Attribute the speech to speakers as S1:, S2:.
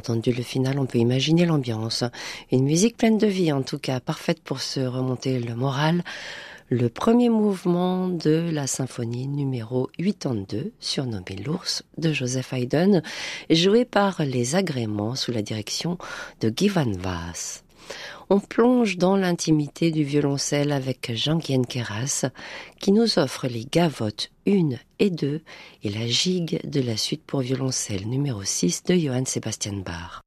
S1: entendu le final, on peut imaginer l'ambiance. Une musique pleine de vie, en tout cas, parfaite pour se remonter le moral. Le premier mouvement de la symphonie numéro 82, surnommée l'Ours, de Joseph Haydn, joué par les agréments sous la direction de Guy van Waas. On plonge dans l'intimité du violoncelle avec Jean-Guyen Queyras, qui nous offre les gavottes 1 et 2 et la gigue de la suite pour violoncelle numéro 6 de Johann Sebastian Bach.